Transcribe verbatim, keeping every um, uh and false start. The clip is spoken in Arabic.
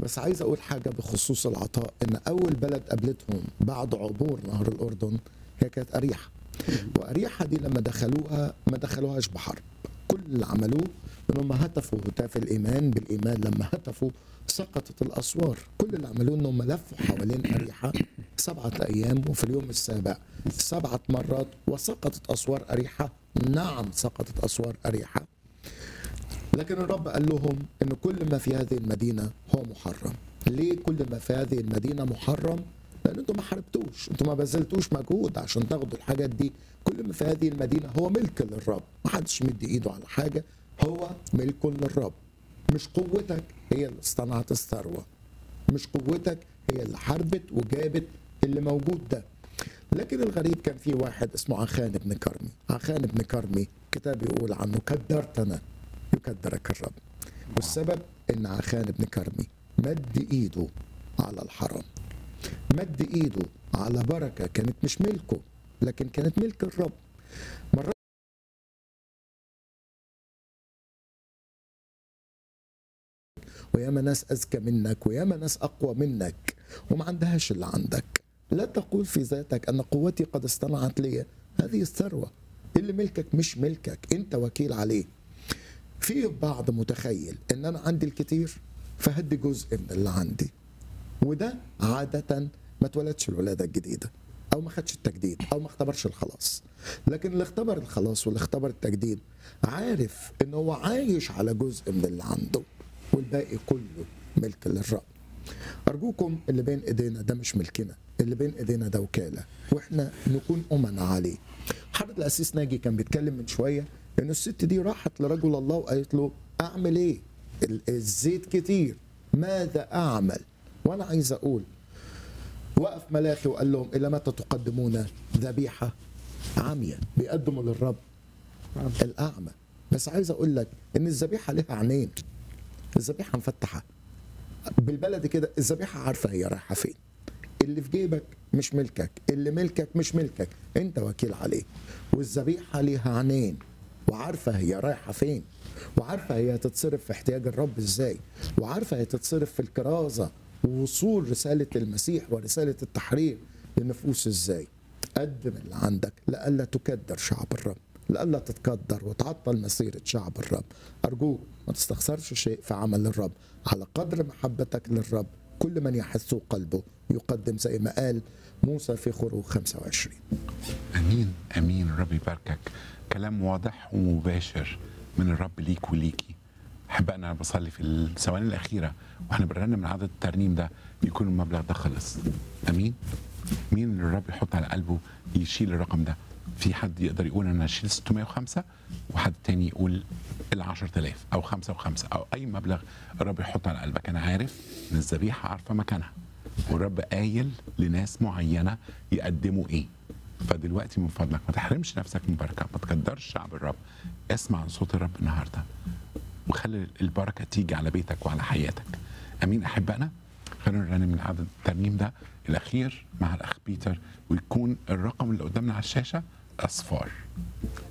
بس عايز اقول حاجه بخصوص العطاء، ان اول بلد قابلتهم بعد عبور نهر الاردن هي كانت اريحه. واريحه دي لما دخلوها ما دخلوهاش بحرب، كل اللي عملوه انهم هتفوا هتاف الايمان بالايمان. لما هتفوا سقطت الاسوار، كل اللي عملوه انهم لفوا حوالين اريحه سبعه ايام، وفي اليوم السابع سبعه مرات وسقطت اسوار اريحه. نعم سقطت اسوار اريحه، لكن الرب قال لهم ان كل ما في هذه المدينه هو محرم. ليه كل ما في هذه المدينه محرم؟ لان انتم ما حاربتوش، انتم ما بذلتوش مجهود عشان تاخدوا الحاجات دي. كل ما في هذه المدينه هو ملك للرب، ما حدش مدي ايده على حاجه، هو ملك للرب. مش قوتك هي اللي صنعت الثروه، مش قوتك هي اللي حاربت وجابت اللي موجود ده. لكن الغريب كان في واحد اسمه عخان بن كرمي. عخان بن كرمي كتاب يقول عنه كدرتنا يكدرك الرب. والسبب ان عخان بن كرمي مد ايده على الحرام، مد ايده على بركه كانت مش ملكه لكن كانت ملك الرب. مرات وياما ناس اذكى منك وياما ناس اقوى منك وما عندهاش اللي عندك. لا تقول في ذاتك ان قوتي قد اصطنعت لي هذه الثروه. اللي ملكك مش ملكك، انت وكيل عليه. في بعض متخيل ان انا عندي الكتير فهدي جزء من اللي عندي، وده عادة ما اتولدش الولادة الجديدة او ما خدش التجديد او ما اختبرش الخلاص. لكن اللي اختبر الخلاص واللي اختبر التجديد عارف ان هو عايش على جزء من اللي عنده والباقي كله ملك للرب. ارجوكم اللي بين ايدينا ده مش ملكنا، اللي بين ايدينا ده وكالة واحنا نكون امنا عليه. حضرة القسيس ناجي كان بيتكلم من شوية ان الست دي راحت لرجل الله وقالت له اعمل ايه؟ الزيت كتير، ماذا اعمل؟ وانا عايز اقول وقف ملاخي وقال لهم الى متى تقدمون ذبيحه عمياء؟ بيقدموا للرب الاعمى. بس عايز اقول لك ان الذبيحه لها عينين، الذبيحه مفتحه بالبلد كده، الذبيحه عارفه هي رايحه فين. اللي في جيبك مش ملكك، اللي ملكك مش ملكك، انت وكيل عليه. والذبيحه ليها عينين وعارفه هي رايحه فين، وعارفه هي هتتصرف في احتياج الرب ازاي، وعارفه هي تتصرف في الكرازه ووصول رساله المسيح ورساله التحرير للنفوس ازاي. قدم اللي عندك لئلا تكدر شعب الرب، لئلا تتقدر وتعطل مسيره شعب الرب. ارجوك ما تستخسرش شيء في عمل الرب. على قدر محبتك للرب كل من يحث قلبه يقدم، زي ما قال موسى في خروج خمسة وعشرين. امين امين. الرب يباركك. كلام واضح ومباشر من الرب ليك وليكي. احب انا بصلي في الثواني الاخيره واحنا بنرنم من عدد الترنيم ده يكون المبلغ ده خلص. امين. مين اللي الرب يحط على قلبه يشيل الرقم ده؟ في حد يقدر يقول انا اشيل ستمائة وخمسة، وحد تاني يقول ال عشرة آلاف او خمسة وخمسة او اي مبلغ الرب يحط على قلبك. انا عارف ان الذبيحه عارفه مكانها، والرب قايل لناس معينه يقدموا ايه. فدلوقتي من فضلك ما تحرمش نفسك من بركه، ما تقدرش شعب الرب. اسمع صوت الرب النهارده وخلي البركه تيجي على بيتك وعلى حياتك. امين احبائنا. خلينا نرنم من عدد الترنيم ده الاخير مع الاخ بيتر، ويكون الرقم اللي قدامنا على الشاشه اصفار.